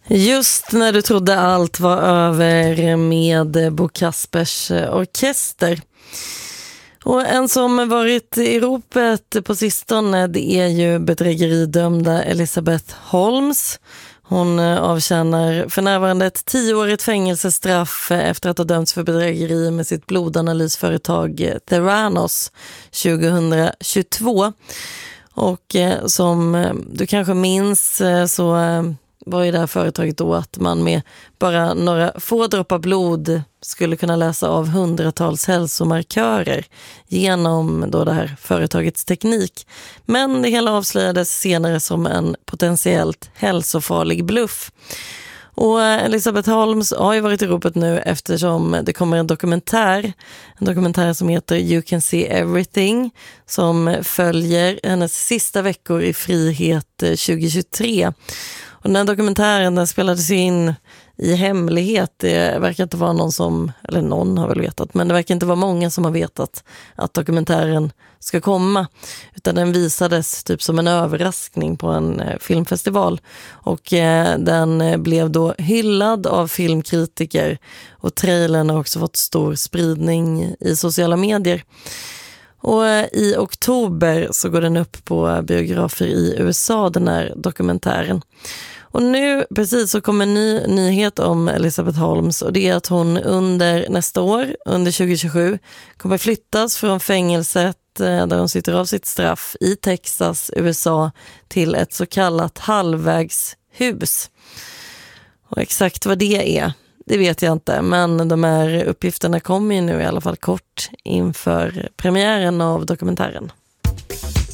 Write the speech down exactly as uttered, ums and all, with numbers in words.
Just när du trodde allt var över med Bo Kaspers orkester. Och en som varit i ropet på sistone, det är ju bedrägeridömda Elizabeth Holmes. Hon avtjänar för närvarande ett tioårigt fängelsestraff efter att ha dömts för bedrägeri med sitt blodanalysföretag Theranos tjugohundratjugotvå. Och som du kanske minns så var ju det här företaget då att man med bara några få droppar blod skulle kunna läsa av hundratals hälsomarkörer genom då det här företagets teknik. Men det hela avslöjades senare som en potentiellt hälsofarlig bluff. Och Elizabeth Holmes har ju varit i ropet nu eftersom det kommer en dokumentär, en dokumentär som heter You Can See Everything, som följer hennes sista veckor i frihet tjugohundratjugotre. Och den här dokumentären den spelades in i hemlighet. Det verkar inte vara någon som, eller någon har väl vetat, men det verkar inte vara många som har vetat att dokumentären ska komma. Utan den visades typ som en överraskning på en filmfestival. Och eh, den blev då hyllad av filmkritiker och trailern har också fått stor spridning i sociala medier. Och i oktober så går den upp på biografer i U S A, den här dokumentären. Och nu precis så kommer en ny nyhet om Elizabeth Holmes, och det är att hon under nästa år, under tjugohundratjugosju, kommer flyttas från fängelset där hon sitter av sitt straff i Texas, U S A, till ett så kallat halvvägshus. Och exakt vad det är, det vet jag inte, men de här uppgifterna kommer ju nu i alla fall kort inför premiären av dokumentären.